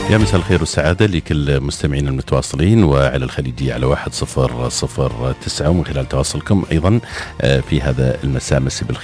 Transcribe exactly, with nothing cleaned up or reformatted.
يا مساء الخير والسعادة لكل مستمعين المتواصلين وعلى الخليجية على واحد صفر صفر تسعة، ومن خلال تواصلكم أيضا في هذا المساء. مسي بالخير